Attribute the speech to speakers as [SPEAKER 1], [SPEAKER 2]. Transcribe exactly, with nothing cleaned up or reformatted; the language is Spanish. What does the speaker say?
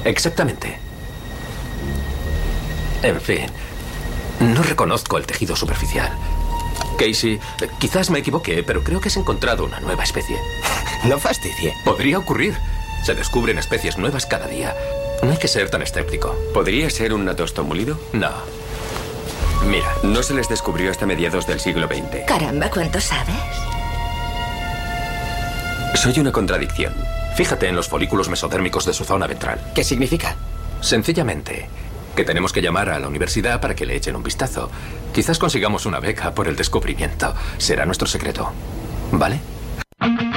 [SPEAKER 1] Exactamente. En fin, no reconozco el tejido superficial. Casey, quizás me equivoqué, pero creo que has encontrado una nueva especie.
[SPEAKER 2] No fastidie.
[SPEAKER 1] Podría ocurrir. Se descubren especies nuevas cada día. No hay que ser tan escéptico.
[SPEAKER 3] ¿Podría ser un natosto molido?
[SPEAKER 1] No. Mira.
[SPEAKER 3] No se les descubrió hasta mediados del siglo veinte.
[SPEAKER 4] Caramba, ¿cuánto sabes?
[SPEAKER 3] Soy una contradicción.
[SPEAKER 1] Fíjate en los folículos mesodérmicos de su zona ventral.
[SPEAKER 2] ¿Qué significa?
[SPEAKER 1] Sencillamente, que tenemos que llamar a la universidad para que le echen un vistazo. Quizás consigamos una beca por el descubrimiento. Será nuestro secreto. ¿Vale?